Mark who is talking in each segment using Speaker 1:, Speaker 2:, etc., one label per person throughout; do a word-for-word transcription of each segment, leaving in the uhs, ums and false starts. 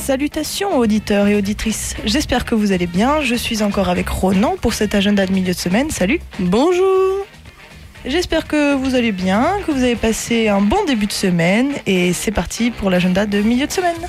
Speaker 1: Salutations auditeurs et auditrices, j'espère que vous allez bien. Je suis encore avec Ronan pour cet agenda de milieu de semaine. Salut.
Speaker 2: Bonjour.
Speaker 1: J'espère que vous allez bien, que vous avez passé un bon début de semaine et c'est parti pour l'agenda de milieu de semaine.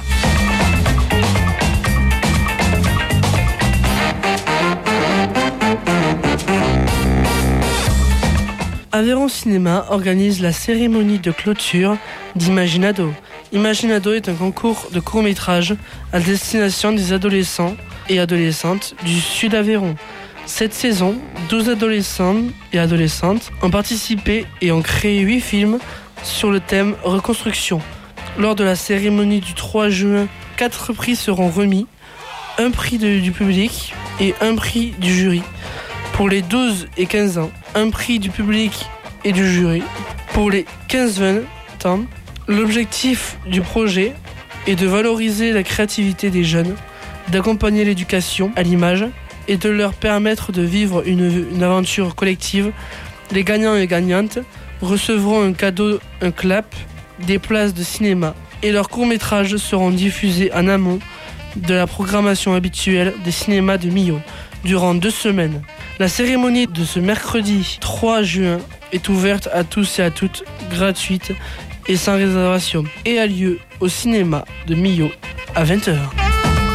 Speaker 2: Aveyron Cinéma organise la cérémonie de clôture d'Imaginado. Imaginado est un concours de court-métrage à destination des adolescents et adolescentes du Sud Aveyron. Cette saison, douze adolescents et adolescentes ont participé et ont créé huit films sur le thème reconstruction. Lors de la cérémonie du trois juin, quatre prix seront remis, un prix de, du public et un prix du jury. Pour les douze et quinze ans, un prix du public et du jury. Pour les quinze vingt ans, l'objectif du projet est de valoriser la créativité des jeunes, d'accompagner l'éducation à l'image et de leur permettre de vivre une, une aventure collective. Les gagnants et gagnantes recevront un cadeau, un clap, des places de cinéma et leurs courts-métrages seront diffusés en amont de la programmation habituelle des cinémas de Millau durant deux semaines. La cérémonie de ce mercredi trois juin est ouverte à tous et à toutes, gratuite et sans réservation, et a lieu au cinéma de Millau à vingt heures.